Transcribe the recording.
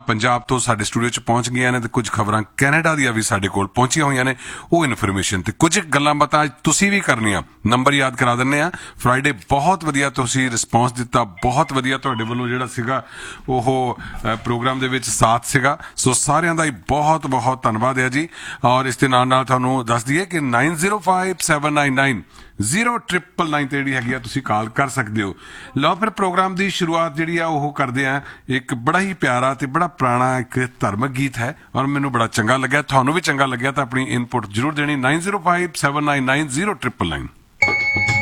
ਪੰਜਾਬ ਤੋਂ ਸਾਡੇ ਸਟੂਡੀਓ 'ਚ ਪਹੁੰਚ ਗਈਆਂ ਨੇ ਤੇ ਕੁਝ ਖਬਰਾਂ ਕੈਨੇਡਾ ਦੀਆਂ ਵੀ ਸਾਡੇ ਕੋਲ ਪਹੁੰਚੀਆਂ ਹੋਈਆਂ ਨੇ। ਉਹ ਇਨਫੋਰਮੇਸ਼ਨ ਤੇ ਕੁਝ ਗੱਲਾਂ ਬਾਤਾਂ ਤੁਸੀਂ ਵੀ ਕਰਨੀਆਂ। ਨੰਬਰ ਯਾਦ ਕਰਾ ਦਿੰਦੇ ਆ। ਫਰਾਈਡੇ ਬਹੁਤ ਵਧੀਆ ਤੁਸੀਂ ਰਿਸਪੌਂਸ ਦਿੱਤਾ, ਬਹੁਤ ਵਧੀਆ ਤੁਹਾਡੇ ਵੱਲੋਂ ਜਿਹੜਾ ਸੀਗਾ ਉਹ ਪ੍ਰੋਗਰਾਮ ਦੇ ਵਿੱਚ ਸਾਥ ਸੀਗਾ। ਸੋ ਸਾਰਿਆਂ ਦਾ ਹੀ ਬਹੁਤ ਬਹੁਤ ਧੰਨਵਾਦ ਹੈ ਜੀ। ਔਰ ਇਸ ਦੇ ਨਾਲ ਤੁਹਾਨੂੰ ਦੱਸ ਦਈਏ ਕਿ 9057990999 ਤੇ ਜਿਹੜੀ ਹੈਗੀ ਆ ਤੁਸੀਂ ਕਾਲ ਕਰ ਸਕਦੇ ਹੋ। ਲਓ ਫਿਰ ਪ੍ਰੋਗਰਾਮ ਦੀ ਸ਼ੁਰੂਆਤ ਜਿਹੜੀ ਆ ਉਹ ਕਰਦੇ ਆ। ਇੱਕ ਬੜਾ ਹੀ ਪਿਆਰਾ ਤੇ ਬੜਾ ਪੁਰਾਣਾ ਇੱਕ ਧਾਰਮਿਕ ਗੀਤ ਹੈ ਔਰ ਮੈਨੂੰ ਬੜਾ ਚੰਗਾ ਲੱਗਿਆ। ਤੁਹਾਨੂੰ ਵੀ ਚੰਗਾ ਲੱਗਿਆ ਤਾਂ ਆਪਣੀ ਇਨਪੁਟ ਜ਼ਰੂਰ ਦੇਣੀ 9057990999।